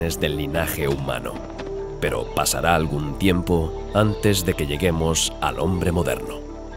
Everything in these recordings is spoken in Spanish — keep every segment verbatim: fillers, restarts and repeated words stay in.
del linaje humano, pero pasará algún tiempo antes de que lleguemos al hombre moderno.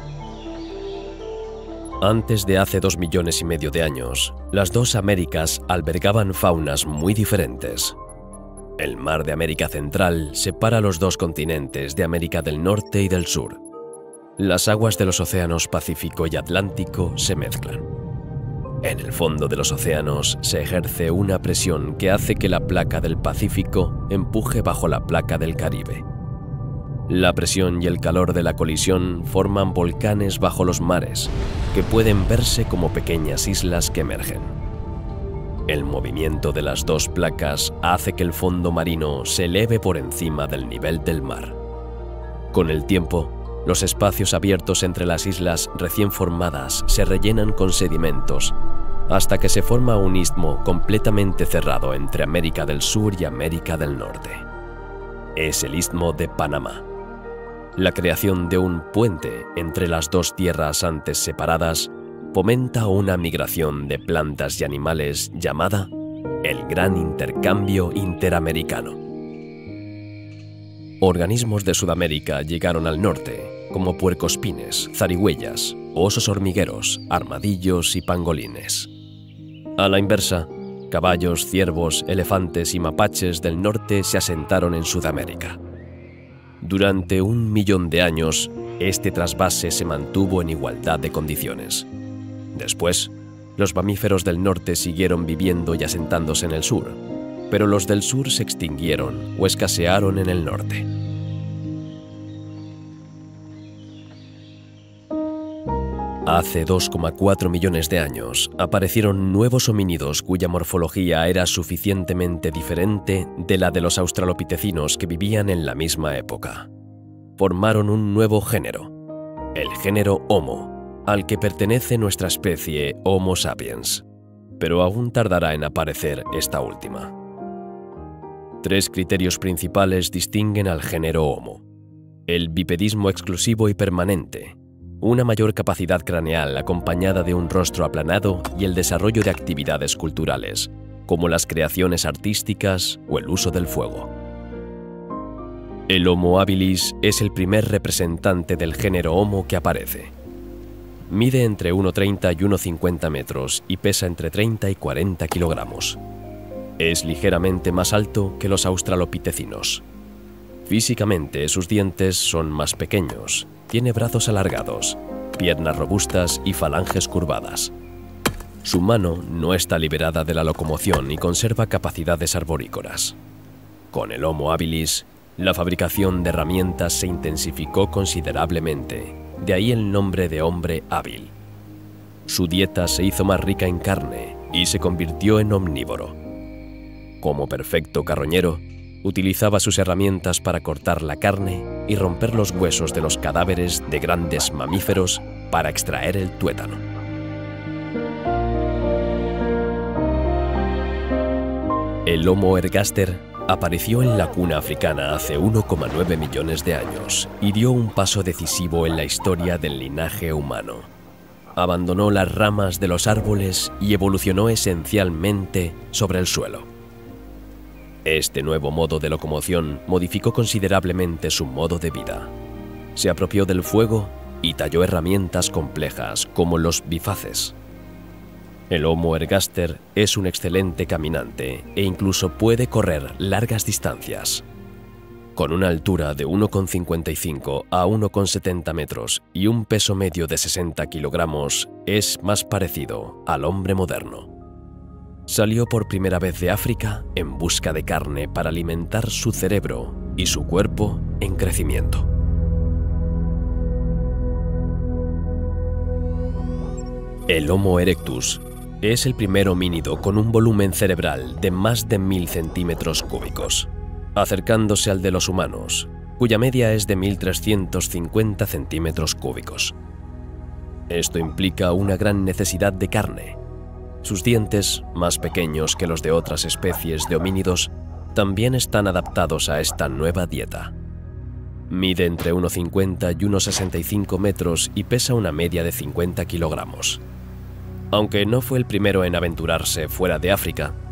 Antes de hace dos millones y medio de años, las dos Américas albergaban faunas muy diferentes. El mar de América Central separa los dos continentes de América del Norte y del Sur. Las aguas de los océanos Pacífico y Atlántico se mezclan. En el fondo de los océanos se ejerce una presión que hace que la placa del Pacífico empuje bajo la placa del Caribe. La presión y el calor de la colisión forman volcanes bajo los mares, que pueden verse como pequeñas islas que emergen. El movimiento de las dos placas hace que el fondo marino se eleve por encima del nivel del mar. Con el tiempo, los espacios abiertos entre las islas recién formadas se rellenan con sedimentos hasta que se forma un istmo completamente cerrado entre América del Sur y América del Norte. Es el Istmo de Panamá. La creación de un puente entre las dos tierras antes separadas fomenta una migración de plantas y animales llamada el Gran Intercambio Interamericano. Organismos de Sudamérica llegaron al norte, como puercoespines, zarigüeyas, osos hormigueros, armadillos y pangolines. A la inversa, caballos, ciervos, elefantes y mapaches del norte se asentaron en Sudamérica. Durante un millón de años, este trasvase se mantuvo en igualdad de condiciones. Después, los mamíferos del norte siguieron viviendo y asentándose en el sur, pero los del sur se extinguieron o escasearon en el norte. Hace dos coma cuatro millones de años aparecieron nuevos homínidos cuya morfología era suficientemente diferente de la de los australopitecinos que vivían en la misma época. Formaron un nuevo género, el género Homo, al que pertenece nuestra especie Homo sapiens, pero aún tardará en aparecer esta última. Tres criterios principales distinguen al género Homo: el bipedismo exclusivo y permanente, una mayor capacidad craneal acompañada de un rostro aplanado y el desarrollo de actividades culturales, como las creaciones artísticas o el uso del fuego. El Homo habilis es el primer representante del género Homo que aparece. Mide entre uno treinta y uno cincuenta metros y pesa entre treinta y cuarenta kilogramos. Es ligeramente más alto que los australopitecinos. Físicamente, sus dientes son más pequeños, tiene brazos alargados, piernas robustas y falanges curvadas. Su mano no está liberada de la locomoción y conserva capacidades arborícolas. Con el Homo habilis, la fabricación de herramientas se intensificó considerablemente, de ahí el nombre de hombre hábil. Su dieta se hizo más rica en carne y se convirtió en omnívoro. Como perfecto carroñero, utilizaba sus herramientas para cortar la carne y romper los huesos de los cadáveres de grandes mamíferos para extraer el tuétano. El Homo ergaster apareció en la cuna africana hace uno coma nueve millones de años y dio un paso decisivo en la historia del linaje humano. Abandonó las ramas de los árboles y evolucionó esencialmente sobre el suelo. Este nuevo modo de locomoción modificó considerablemente su modo de vida. Se apropió del fuego y talló herramientas complejas como los bifaces. El Homo ergaster es un excelente caminante e incluso puede correr largas distancias. Con una altura de uno coma cincuenta y cinco a uno coma setenta metros y un peso medio de sesenta kilogramos, es más parecido al hombre moderno. Salió por primera vez de África en busca de carne para alimentar su cerebro y su cuerpo en crecimiento. El Homo erectus es el primer homínido con un volumen cerebral de más de mil centímetros cúbicos, acercándose al de los humanos, cuya media es de mil trescientos cincuenta centímetros cúbicos. Esto implica una gran necesidad de carne. Sus dientes, más pequeños que los de otras especies de homínidos, también están adaptados a esta nueva dieta. Mide entre uno cincuenta y uno sesenta y cinco metros y pesa una media de cincuenta kilogramos. Aunque no fue el primero en aventurarse fuera de África,